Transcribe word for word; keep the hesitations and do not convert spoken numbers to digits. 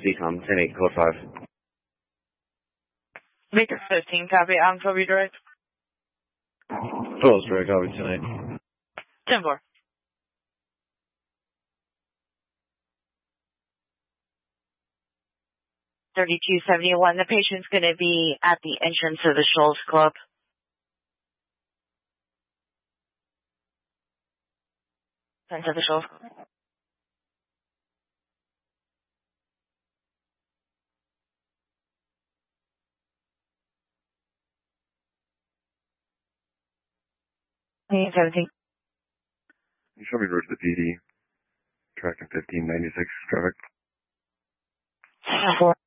C COM ten eight, code five. Victor fifteen, copy. On Kobe Direct. Close direct, copy ten eight. ten four. thirty-two seventy-one. The patient's going to be at the entrance of the Shoals Club. Entrance of the Shoals Club. seventeen. You show me route to the P D. Tracking fifteen ninety-six traffic. four.